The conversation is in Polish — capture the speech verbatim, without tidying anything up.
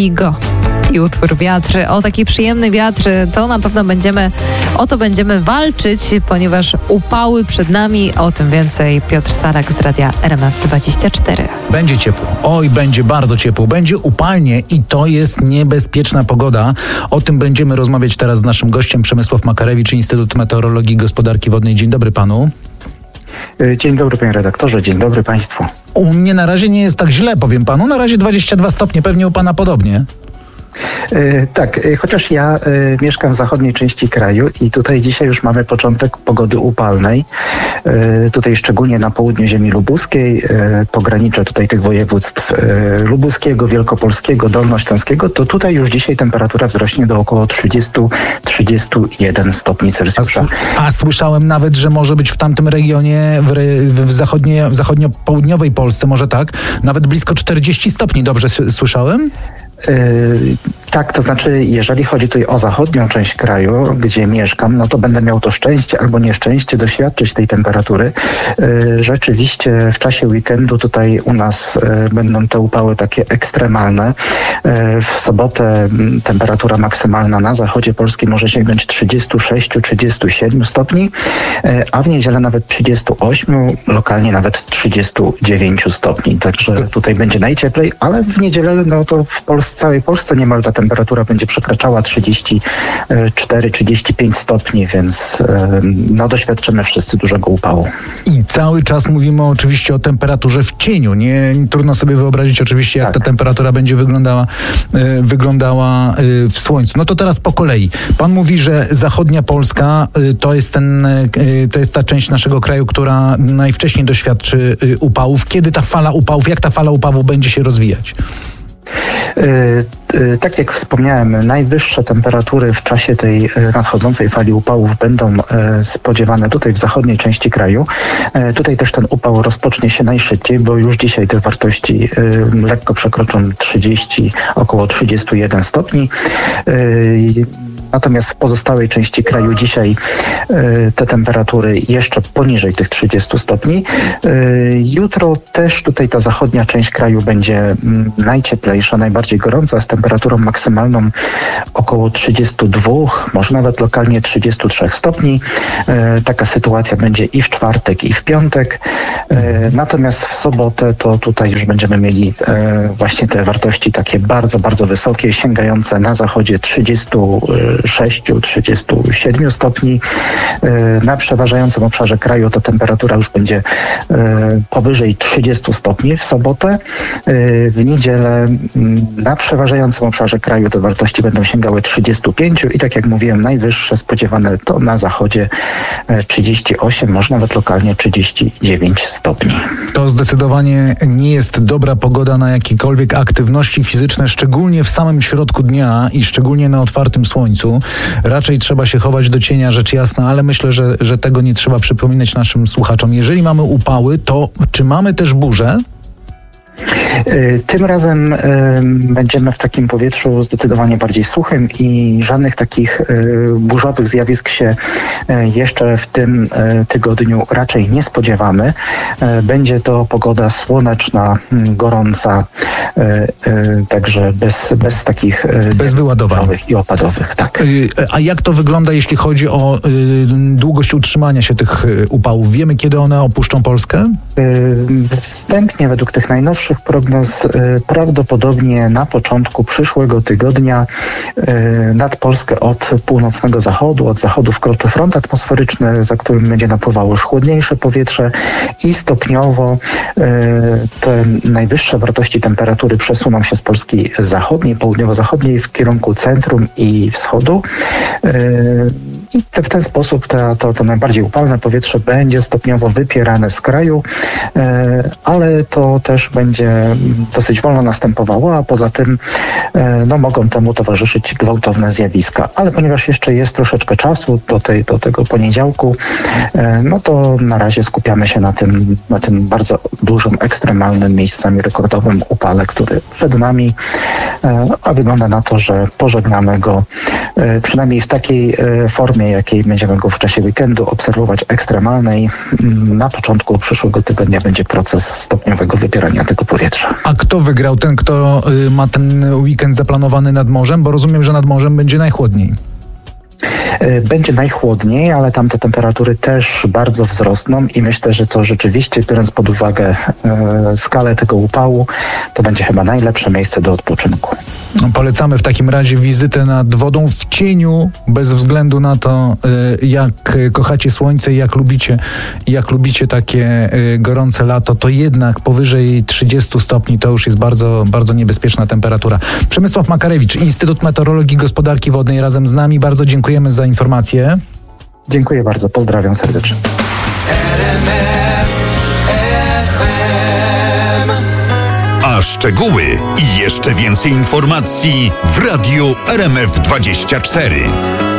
i go. I utwór Wiatr. O taki przyjemny wiatr to na pewno będziemy, o to będziemy walczyć, ponieważ upały przed nami. O tym więcej Piotr Salak z Radia R M F dwadzieścia cztery. Będzie ciepło. Oj, będzie bardzo ciepło. Będzie upalnie i to jest niebezpieczna pogoda. O tym będziemy rozmawiać teraz z naszym gościem Przemysław Makarewicz, Instytut Meteorologii i Gospodarki Wodnej. Dzień dobry panu. Dzień dobry panie redaktorze, dzień dobry państwu. U mnie na razie nie jest tak źle, powiem panu. Na razie dwadzieścia dwa stopnie, pewnie u pana podobnie. Yy, tak, yy, chociaż ja yy, mieszkam w zachodniej części kraju i tutaj dzisiaj już mamy początek pogody upalnej. Yy, tutaj szczególnie na południu ziemi lubuskiej, yy, pogranicze tutaj tych województw yy, lubuskiego, wielkopolskiego, dolnośląskiego, to tutaj już dzisiaj temperatura wzrośnie do około trzydzieści do trzydziestu jeden stopni Celsjusza. A, a słyszałem nawet, że może być w tamtym regionie, w, w, zachodnie, w zachodnio-południowej Polsce, może tak, nawet blisko czterdzieści stopni, dobrze słyszałem? Yy, tak, to znaczy, jeżeli chodzi tutaj o zachodnią część kraju, gdzie mieszkam, no to będę miał to szczęście albo nieszczęście doświadczyć tej temperatury. Yy, rzeczywiście w czasie weekendu tutaj u nas yy, będą te upały takie ekstremalne. Yy, w sobotę yy, temperatura maksymalna na zachodzie Polski może sięgnąć trzydzieści sześć do trzydziestu siedmiu stopni, yy, a w niedzielę nawet trzydzieści osiem, lokalnie nawet trzydzieści dziewięć stopni. Także tutaj będzie najcieplej, ale w niedzielę no to w Polsce, w całej Polsce niemal ta temperatura będzie przekraczała trzydzieści cztery do trzydziestu pięciu stopni, więc no, doświadczymy wszyscy dużego upału. I cały czas mówimy oczywiście o temperaturze w cieniu. Nie, nie trudno sobie wyobrazić oczywiście, jak tak. ta temperatura będzie wyglądała, y, wyglądała y, w słońcu. No to teraz po kolei. Pan mówi, że zachodnia Polska y, to jest ten, y, to jest ta część naszego kraju, która najwcześniej doświadczy y, upałów. Kiedy ta fala upałów, jak ta fala upałów będzie się rozwijać? Tak jak wspomniałem, najwyższe temperatury w czasie tej nadchodzącej fali upałów będą spodziewane tutaj w zachodniej części kraju. Tutaj też ten upał rozpocznie się najszybciej, bo już dzisiaj te wartości lekko przekroczą trzydzieści, około trzydziestu jeden stopni. Natomiast w pozostałej części kraju dzisiaj y, te temperatury jeszcze poniżej tych trzydziestu stopni. Y, jutro też tutaj ta zachodnia część kraju będzie mm, najcieplejsza, najbardziej gorąca, z temperaturą maksymalną około trzydziestu dwóch, może nawet lokalnie trzydziestu trzech stopni. Y, taka sytuacja będzie i w czwartek, i w piątek. Y, natomiast w sobotę to tutaj już będziemy mieli y, właśnie te wartości takie bardzo, bardzo wysokie, sięgające na zachodzie trzydziestu sześciu do trzydziestu siedmiu stopni. Na przeważającym obszarze kraju ta temperatura już będzie powyżej trzydziestu stopni w sobotę. W niedzielę na przeważającym obszarze kraju te wartości będą sięgały trzydziestu pięciu i tak jak mówiłem, najwyższe spodziewane to na zachodzie trzydzieści osiem, może nawet lokalnie trzydzieści dziewięć stopni. To zdecydowanie nie jest dobra pogoda na jakiekolwiek aktywności fizyczne, szczególnie w samym środku dnia i szczególnie na otwartym słońcu. Raczej trzeba się chować do cienia, rzecz jasna, ale myślę, że, że tego nie trzeba przypominać naszym słuchaczom. Jeżeli mamy upały, to czy mamy też burze? Tym razem y, będziemy w takim powietrzu zdecydowanie bardziej suchym i żadnych takich y, burzowych zjawisk się y, jeszcze w tym y, tygodniu raczej nie spodziewamy. Y, będzie to pogoda słoneczna, y, gorąca, y, y, także bez, bez takich y, bez wyładowań i opadowych. Tak. Y, a jak to wygląda, jeśli chodzi o y, długość utrzymania się tych y, upałów? Wiemy, kiedy one opuszczą Polskę? Y, wstępnie według tych najnowszych prognoz prawdopodobnie na początku przyszłego tygodnia nad Polskę od północnego zachodu, od zachodu wkroczy front atmosferyczny, za którym będzie napływało już chłodniejsze powietrze i stopniowo te najwyższe wartości temperatury przesuną się z Polski zachodniej, południowo-zachodniej w kierunku centrum i wschodu. I w ten sposób to, to, to najbardziej upalne powietrze będzie stopniowo wypierane z kraju, ale to też będzie dosyć wolno następowało, a poza tym no, mogą temu towarzyszyć gwałtowne zjawiska. Ale ponieważ jeszcze jest troszeczkę czasu do, tej, do tego poniedziałku, no to na razie skupiamy się na tym, na tym bardzo dużym, ekstremalnym, miejscami rekordowym upale, który przed nami, a wygląda na to, że pożegnamy go przynajmniej w takiej formie, jakiej będziemy go w czasie weekendu obserwować ekstremalnej. Na początku przyszłego tygodnia będzie proces stopniowego wypierania tego powietrza. A kto wygrał? Ten, kto y, ma ten weekend zaplanowany nad morzem? Bo rozumiem, że nad morzem będzie najchłodniej. Będzie najchłodniej, ale tam te temperatury też bardzo wzrosną i myślę, że to rzeczywiście, biorąc pod uwagę e, skalę tego upału, to będzie chyba najlepsze miejsce do odpoczynku. No, polecamy w takim razie wizytę nad wodą w cieniu, bez względu na to, y, jak kochacie słońce i jak lubicie, jak lubicie takie y, gorące lato, to jednak powyżej trzydziestu stopni to już jest bardzo, bardzo niebezpieczna temperatura. Przemysław Makarewicz, Instytut Meteorologii i Gospodarki Wodnej razem z nami. Bardzo dziękujemy za informację. Dziękuję bardzo, pozdrawiam serdecznie. A szczegóły i jeszcze więcej informacji w Radiu R M F dwadzieścia cztery.